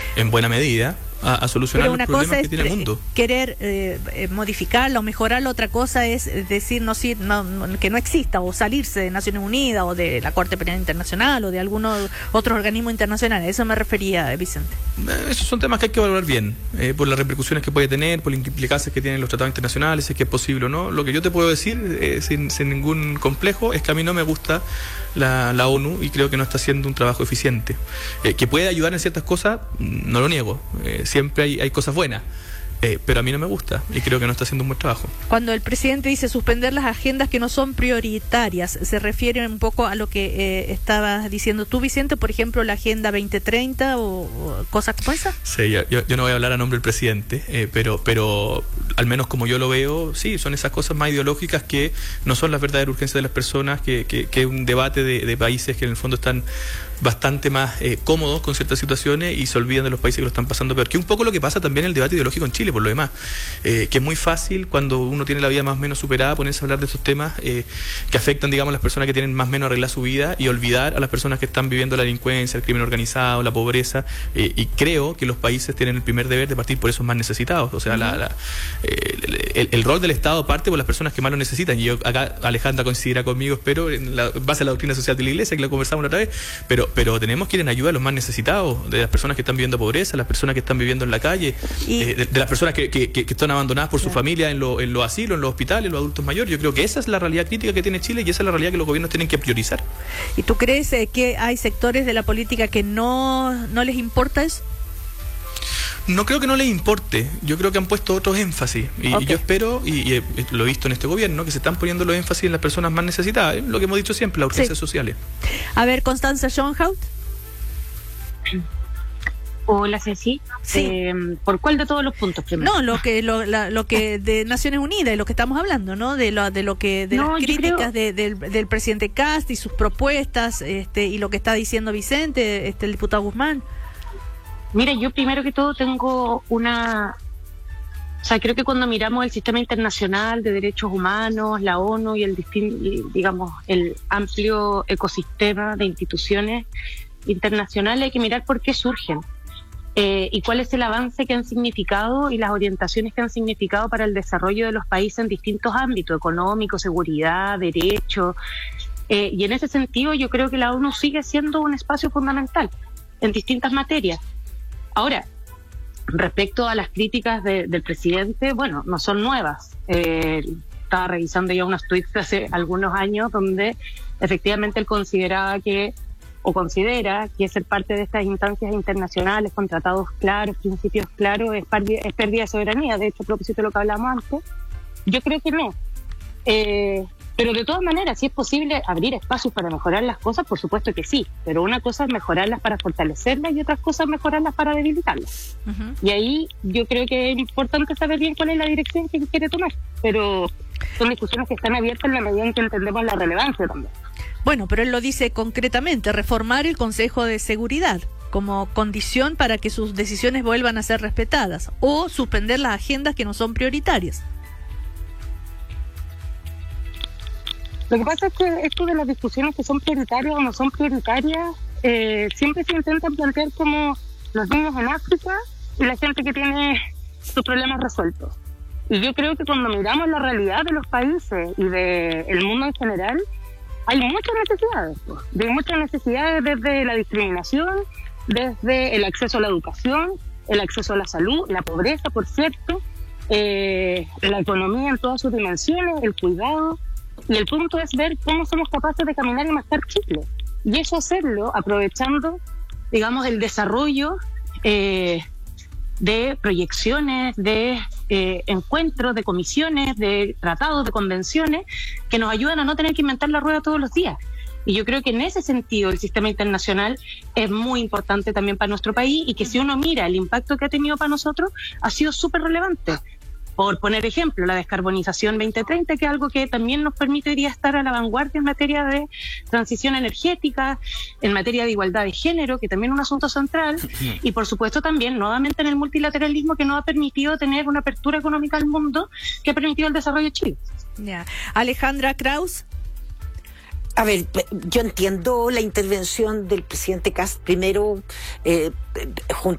en buena medida, a solucionar los problemas que tiene el mundo. Querer modificarla o mejorarla, otra cosa es decir que no exista, o salirse de Naciones Unidas o de la Corte Penal Internacional o de algunos otros organismos internacionales. A eso me refería, Vicente. Esos son temas que hay que valorar bien, por las repercusiones que puede tener, por las implicancias que tienen los tratados internacionales, si es que es posible o no. Lo que yo te puedo decir, sin ningún complejo, es que a mí no me gusta la ONU, y creo que no está haciendo un trabajo eficiente. Que puede ayudar en ciertas cosas, no lo niego. Siempre hay cosas buenas, pero a mí no me gusta y creo que no está haciendo un buen trabajo. Cuando el presidente dice suspender las agendas que no son prioritarias, ¿se refiere un poco a lo que estabas diciendo tú, Vicente? Por ejemplo, la Agenda 2030 o cosas como esa. Sí, yo no voy a hablar a nombre del presidente, pero al menos como yo lo veo, sí, son esas cosas más ideológicas que no son las verdaderas urgencias de las personas, que es un debate de países que en el fondo están bastante más cómodos con ciertas situaciones y se olvidan de los países que lo están pasando peor. Que es un poco lo que pasa también en el debate ideológico en Chile, por lo demás. Que es muy fácil, cuando uno tiene la vida más o menos superada, ponerse a hablar de estos temas que afectan, digamos, a las personas que tienen más o menos arreglada su vida, y olvidar a las personas que están viviendo la delincuencia, el crimen organizado, la pobreza. Y creo que los países tienen el primer deber de partir por esos más necesitados. O sea, el rol del Estado parte por las personas que más lo necesitan. Y yo acá, Alejandra coincidirá conmigo, espero, en base a la doctrina social de la Iglesia, que lo conversamos la otra vez, pero tenemos que ir en ayuda a los más necesitados, de las personas que están viviendo pobreza, las personas que están viviendo en la calle, de las personas que están abandonadas por su familia en los asilos, en los hospitales, los adultos mayores. Yo creo que esa es la realidad crítica que tiene Chile, y esa es la realidad que los gobiernos tienen que priorizar. ¿Y tú crees que hay sectores de la política que no les importa eso? No creo que no les importe, yo creo que han puesto otros énfasis, y yo espero, y lo he visto en este gobierno, que se están poniendo los énfasis en las personas más necesitadas, lo que hemos dicho siempre, las urgencias sociales. A ver, Constanza Schoenhout. Hola, Ceci. Sí. ¿Por cuál de todos los puntos primero? No, lo que de Naciones Unidas, de lo que estamos hablando, ¿no? De las críticas del presidente Kast y sus propuestas, y lo que está diciendo Vicente, el diputado Guzmán. Mira, yo primero que todo tengo creo que cuando miramos el sistema internacional de derechos humanos, la ONU y el amplio ecosistema de instituciones internacionales, hay que mirar por qué surgen y cuál es el avance que han significado y las orientaciones que han significado para el desarrollo de los países en distintos ámbitos, económico, seguridad, derecho. Y en ese sentido yo creo que la ONU sigue siendo un espacio fundamental en distintas materias. Ahora, respecto a las críticas del presidente, bueno, no son nuevas. Estaba revisando ya unos tweets de hace algunos años donde efectivamente él considera que ser parte de estas instancias internacionales con tratados claros, principios claros, es pérdida de soberanía. De hecho, a propósito de lo que hablamos antes, yo creo que no. Pero de todas maneras, si es posible abrir espacios para mejorar las cosas, por supuesto que sí. Pero una cosa es mejorarlas para fortalecerlas y otra cosa es mejorarlas para debilitarlas. Uh-huh. Y ahí yo creo que es importante saber bien cuál es la dirección que quiere tomar. Pero son discusiones que están abiertas en la medida en que entendemos la relevancia también. Bueno, pero él lo dice concretamente, reformar el Consejo de Seguridad como condición para que sus decisiones vuelvan a ser respetadas, o suspender las agendas que no son prioritarias. Lo que pasa es que esto de las discusiones que son prioritarias o no son prioritarias, siempre se intentan plantear como los niños en África y la gente que tiene sus problemas resueltos. Y yo creo que cuando miramos la realidad de los países y del mundo en general, hay muchas necesidades, desde la discriminación, desde el acceso a la educación, el acceso a la salud, la pobreza, por cierto, la economía en todas sus dimensiones, el cuidado. Y el punto es ver cómo somos capaces de caminar y mascar chicle. Y eso hacerlo aprovechando, digamos, el desarrollo de proyecciones, de encuentros, de comisiones, de tratados, de convenciones, que nos ayudan a no tener que inventar la rueda todos los días. Y yo creo que en ese sentido el sistema internacional es muy importante también para nuestro país, y que si uno mira el impacto que ha tenido para nosotros, ha sido súper relevante. Por poner ejemplo, la descarbonización 2030, que es algo que también nos permite hoy día estar a la vanguardia en materia de transición energética, en materia de igualdad de género, que también es un asunto central, y por supuesto también nuevamente en el multilateralismo, que nos ha permitido tener una apertura económica al mundo, que ha permitido el desarrollo de Chile. Yeah. Alejandra Kraus. A ver, yo entiendo la intervención del presidente Kast, primero, junto